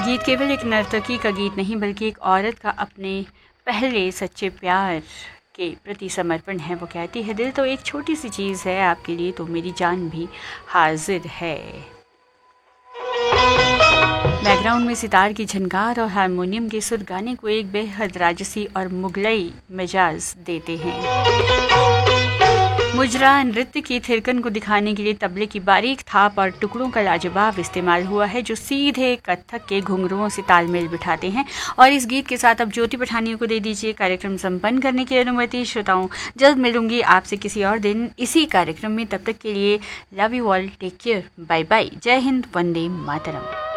गीत केवल एक नर्तकी का गीत नहीं बल्कि एक औरत का अपने पहले सच्चे प्यार के प्रति समर्पण है। वो कहती है, दिल तो एक छोटी सी चीज़ है, आपके लिए तो मेरी जान भी हाजिर है। बैकग्राउंड में सितार की झनकार और हारमोनियम के सुर गाने को एक बेहद राजसी और मुगलई मिजाज देते हैं। मुजरा नृत्य की थिरकन को दिखाने के लिए तबले की बारीक थाप और टुकड़ों का लाजवाब इस्तेमाल हुआ है, जो सीधे कत्थक के घुंघरुओं से तालमेल बिठाते हैं। और इस गीत के साथ अब ज्योति पठानिया को दे दीजिए कार्यक्रम संपन्न करने की अनुमति। श्रोताओं, जल्द मिलूंगी आपसे किसी और दिन इसी कार्यक्रम में। तब तक के लिए love you all, take care, bye bye, जय हिंद, वंदे मातरम।